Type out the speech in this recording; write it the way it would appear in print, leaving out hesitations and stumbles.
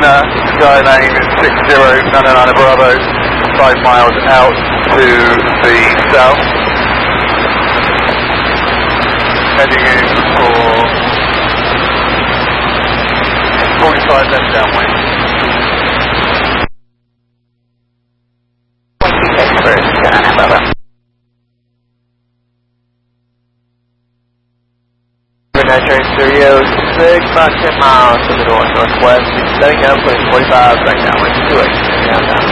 Skylane 6099 Bravo, 5 miles out to the south. Heading in for 45 left downwind. Express, Train Studio 6, about 10 miles to the north-northwest, setting up, putting 45 back downwind, 2 8, downtown.